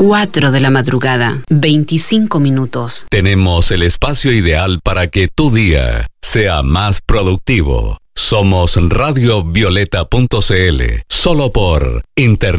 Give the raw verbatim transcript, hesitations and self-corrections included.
cuatro de la madrugada, veinticinco minutos. Tenemos el espacio ideal para que tu día sea más productivo. Somos radio violeta punto c l, solo por Internet.